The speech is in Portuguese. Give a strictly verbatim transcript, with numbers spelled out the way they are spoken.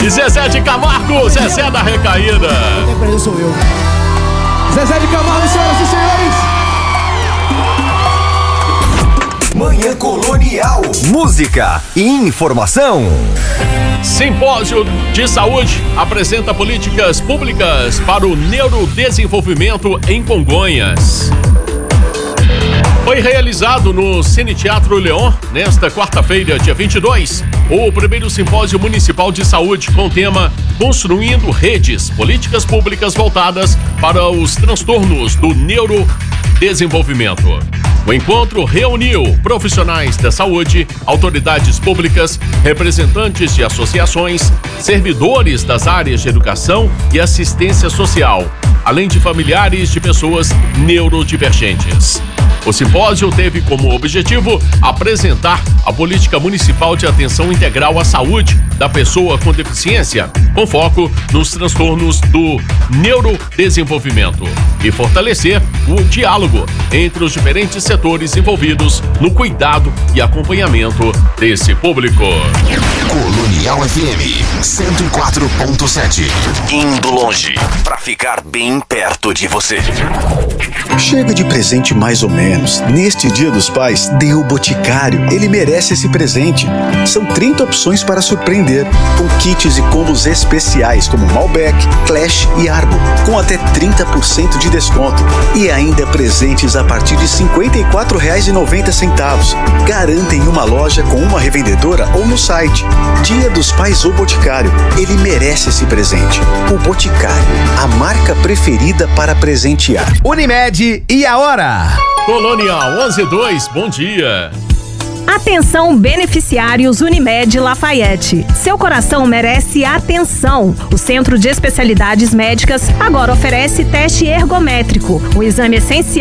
E Zezé de Camargo, Zezé da Recaída. Quem perdeu sou eu. Zezé de Camargo, senhoras e senhores. Manhã Colonial. Música e informação. Simpósio de Saúde apresenta políticas públicas para o neurodesenvolvimento em Congonhas. Foi realizado no Cine Teatro Leon, nesta quarta-feira, dia vinte e dois, o primeiro simpósio municipal de saúde com o tema Construindo Redes, políticas públicas voltadas para os transtornos do neurodesenvolvimento. O encontro reuniu profissionais da saúde, autoridades públicas, representantes de associações, servidores das áreas de educação e assistência social, além de familiares de pessoas neurodivergentes. O simpósio teve como objetivo apresentar a política municipal de atenção integral à saúde da pessoa com deficiência, com foco nos transtornos do neurodesenvolvimento, e fortalecer o diálogo entre os diferentes setores envolvidos no cuidado e acompanhamento desse público. Colonial F M cento e quatro ponto sete. Indo longe pra ficar bem perto de você. Chega de presente mais ou menos. Neste Dia dos Pais, dê o Boticário. Ele merece esse presente. São trinta opções para surpreender, com kits e combos especiais como Malbec, Clash e Arbo, com até trinta por cento de desconto. E ainda presentes a partir de cinquenta e quatro reais e noventa centavos. Garanta em uma loja com uma revendedora ou no site. Dia dos Pais, o Boticário. Ele merece esse presente. O Boticário, a marca preferida para presentear. Unimed, e a hora? Colonial onze e dois, bom dia. Atenção, beneficiários Unimed Lafayette. Seu coração merece atenção. O Centro de Especialidades Médicas agora oferece teste ergométrico, um exame essencial